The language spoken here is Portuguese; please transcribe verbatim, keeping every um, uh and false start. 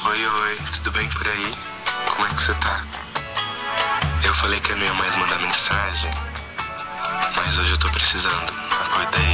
Oi, oi, tudo bem por aí? Como é que você tá? Eu falei que eu não ia mais mandar mensagem, mas hoje eu tô precisando. Acordei